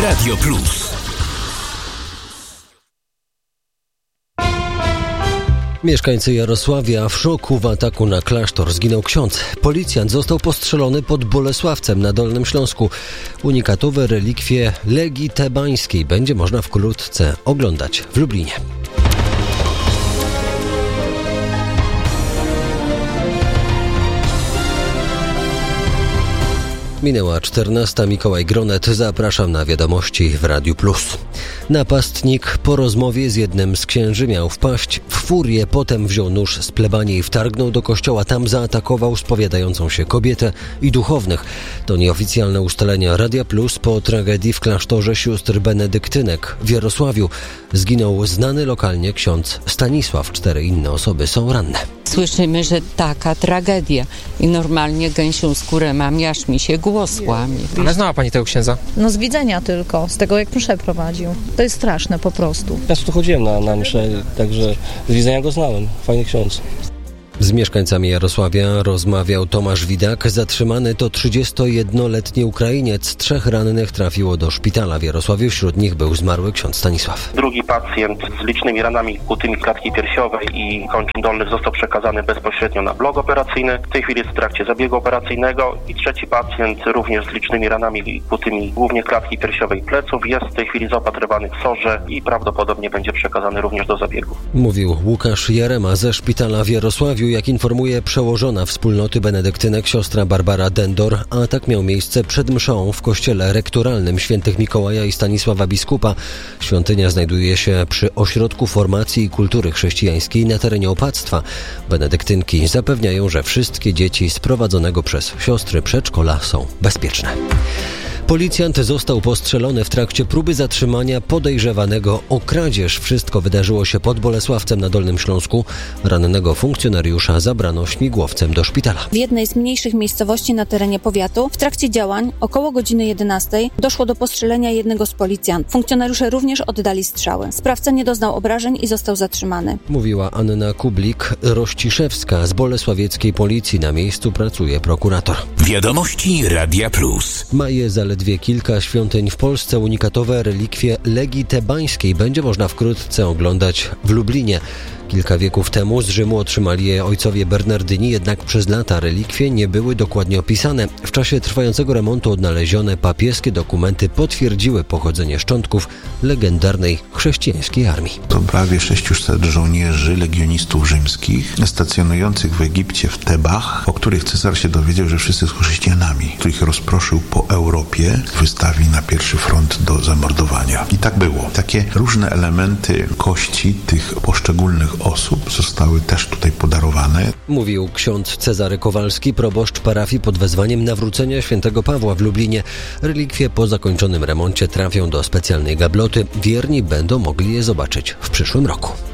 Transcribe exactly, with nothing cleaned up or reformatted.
Radio Plus. Mieszkańcy Jarosławia w szoku. W ataku na klasztor zginął ksiądz. Policjant został postrzelony pod Bolesławcem na Dolnym Śląsku. Unikatowe relikwie Legii Tebańskiej będzie można wkrótce oglądać w Lublinie. Minęła czternasta. Mikołaj Gronet. Zapraszam na wiadomości w Radiu Plus. Napastnik po rozmowie z jednym z księży miał wpaść w furię, potem wziął nóż z plebanii i wtargnął do kościoła. Tam zaatakował spowiadającą się kobietę i duchownych. To nieoficjalne ustalenia Radia Plus po tragedii w klasztorze sióstr benedyktynek w Jarosławiu. Zginął znany lokalnie ksiądz Stanisław. Cztery inne osoby są ranne. Słyszymy, że taka tragedia i normalnie gęsią skórę mam, aż mi się głos łamie. Ale znała pani tego księdza? No z widzenia tylko, z tego jak mszę prowadził. To jest straszne po prostu. Ja tu chodziłem na, na mszę, także z widzenia go znałem. Fajny ksiądz. Z mieszkańcami Jarosławia rozmawiał Tomasz Widak. Zatrzymany to trzydziestojednoletni Ukrainiec. Trzech rannych trafiło do szpitala w Jarosławiu. Wśród nich był zmarły ksiądz Stanisław. Drugi pacjent z licznymi ranami kutymi klatki piersiowej i kończyn dolnych został przekazany bezpośrednio na blok operacyjny. W tej chwili jest w trakcie zabiegu operacyjnego. I trzeci pacjent również z licznymi ranami kutymi głównie klatki piersiowej i pleców jest w tej chwili zaopatrywany w sorze i prawdopodobnie będzie przekazany również do zabiegu. Mówił Łukasz Jarema ze szpitala w Jarosławiu. Jak informuje przełożona wspólnoty benedyktynek siostra Barbara Dendor, atak miał miejsce przed mszą w kościele rektoralnym świętych Mikołaja i Stanisława Biskupa. Świątynia znajduje się przy Ośrodku Formacji i Kultury Chrześcijańskiej na terenie opactwa. Benedyktynki zapewniają, że wszystkie dzieci z prowadzonego przez siostry przedszkola są bezpieczne. Policjant został postrzelony w trakcie próby zatrzymania podejrzewanego o kradzież. Wszystko wydarzyło się pod Bolesławcem na Dolnym Śląsku. Rannego funkcjonariusza zabrano śmigłowcem do szpitala. W jednej z mniejszych miejscowości na terenie powiatu w trakcie działań około godziny jedenastej doszło do postrzelenia jednego z policjantów. Funkcjonariusze również oddali strzały. Sprawca nie doznał obrażeń i został zatrzymany. Mówiła Anna Kublik-Rościszewska z bolesławieckiej policji. Na miejscu pracuje prokurator. Wiadomości Radia Plus. Maje zaledwie kilka świątyń w Polsce. Unikatowe relikwie Legii Tebańskiej będzie można wkrótce oglądać w Lublinie. Kilka wieków temu z Rzymu otrzymali je ojcowie Bernardyni, jednak przez lata relikwie nie były dokładnie opisane. W czasie trwającego remontu odnalezione papieskie dokumenty potwierdziły pochodzenie szczątków legendarnej chrześcijańskiej armii. To prawie sześciuset żołnierzy legionistów rzymskich stacjonujących w Egipcie w Tebach, o których cesar się dowiedział, że wszyscy są chrześcijanami, których rozproszył po Europie, wystawił na pierwszy front do zamordowania. I tak było. Takie różne elementy kości tych poszczególnych osób zostały też tutaj podarowane. Mówił ksiądz Cezary Kowalski, proboszcz parafii pod wezwaniem nawrócenia świętego Pawła w Lublinie. Relikwie po zakończonym remoncie trafią do specjalnej gabloty. Wierni będą mogli je zobaczyć w przyszłym roku.